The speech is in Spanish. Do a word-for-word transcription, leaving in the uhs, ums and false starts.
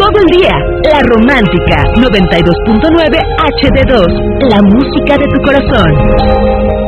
todo el día. La Romántica noventa y dos punto nueve H D dos, la música de tu corazón.